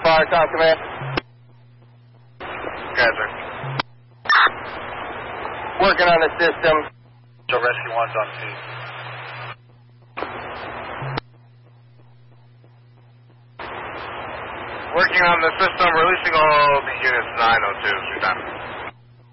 car, South Command. Gotcha. Working on the system. So Rescue 1's on scene. Working on the system, releasing all the units 902. You're done.